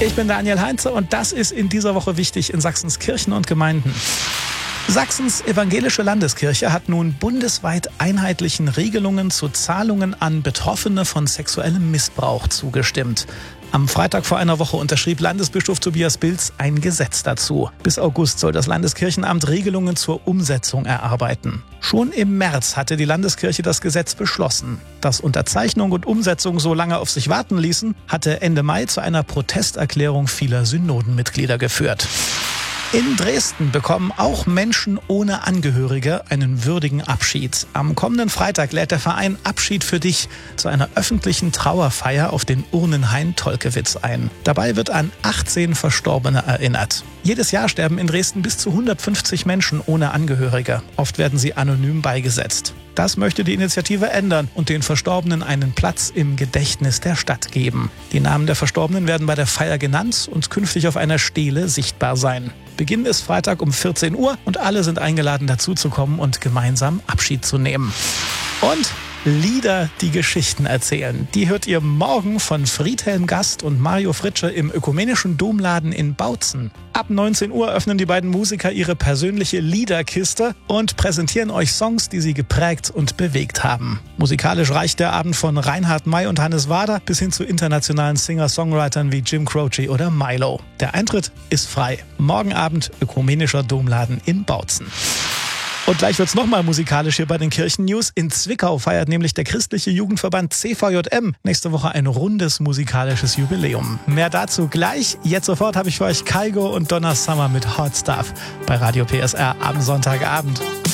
Ich bin Daniel Heinze und das ist in dieser Woche wichtig in Sachsens Kirchen und Gemeinden. Sachsens Evangelische Landeskirche hat nun bundesweit einheitlichen Regelungen zu Zahlungen an Betroffene von sexuellem Missbrauch zugestimmt. Am Freitag vor einer Woche unterschrieb Landesbischof Tobias Bilz ein Gesetz dazu. Bis August soll das Landeskirchenamt Regelungen zur Umsetzung erarbeiten. Schon im März hatte die Landeskirche das Gesetz beschlossen. Dass Unterzeichnung und Umsetzung so lange auf sich warten ließen, hatte Ende Mai zu einer Protesterklärung vieler Synodenmitglieder geführt. In Dresden bekommen auch Menschen ohne Angehörige einen würdigen Abschied. Am kommenden Freitag lädt der Verein Abschied für dich zu einer öffentlichen Trauerfeier auf den Urnenhain Tolkewitz ein. Dabei wird an 18 Verstorbene erinnert. Jedes Jahr sterben in Dresden bis zu 150 Menschen ohne Angehörige. Oft werden sie anonym beigesetzt. Das möchte die Initiative ändern und den Verstorbenen einen Platz im Gedächtnis der Stadt geben. Die Namen der Verstorbenen werden bei der Feier genannt und künftig auf einer Stele sichtbar sein. Beginn ist Freitag um 14 Uhr und alle sind eingeladen, dazuzukommen und gemeinsam Abschied zu nehmen. Und Lieder, die Geschichten erzählen. Die hört ihr morgen von Friedhelm Gast und Mario Fritsche im Ökumenischen Domladen in Bautzen. Ab 19 Uhr öffnen die beiden Musiker ihre persönliche Liederkiste und präsentieren euch Songs, die sie geprägt und bewegt haben. Musikalisch reicht der Abend von Reinhard May und Hannes Wader bis hin zu internationalen Singer-Songwritern wie Jim Croce oder Milo. Der Eintritt ist frei. Morgen Abend Ökumenischer Domladen in Bautzen. Und gleich wird's nochmal musikalisch hier bei den Kirchen-News. In Zwickau feiert nämlich der christliche Jugendverband CVJM nächste Woche ein rundes musikalisches Jubiläum. Mehr dazu gleich. Jetzt sofort habe ich für euch Kygo und Donna Summer mit Hot Stuff bei Radio PSR am Sonntagabend.